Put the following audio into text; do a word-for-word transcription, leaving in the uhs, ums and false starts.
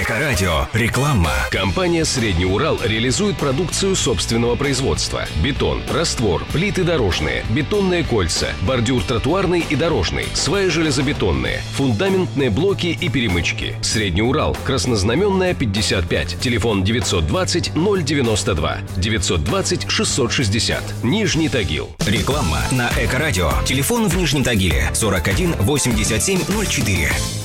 Эко-радио. Реклама. Компания «Средний Урал» реализует продукцию собственного производства. Бетон, раствор, плиты дорожные, бетонные кольца, бордюр тротуарный и дорожный, сваи железобетонные, фундаментные блоки и перемычки. «Средний Урал», Краснознаменная, пятьдесят пять. Телефон девятьсот двадцать ноль девяносто два, девятьсот двадцать шестьсот шестьдесят. Нижний Тагил. Реклама на Эко-радио. Телефон в Нижнем Тагиле сорок один восемьдесят семь ноль четыре.